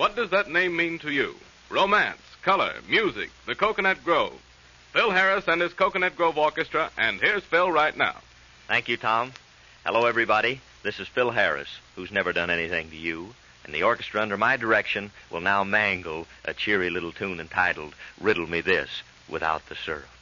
What does that name mean to you? Romance, color, music, the Coconut Grove. Phil Harris and his Coconut Grove Orchestra, and here's Phil right now. Thank you, Tom. Hello, everybody. This is Phil Harris, who's never done anything to you, and the orchestra under my direction will now mangle a cheery little tune entitled Riddle Me This Without the Syrup.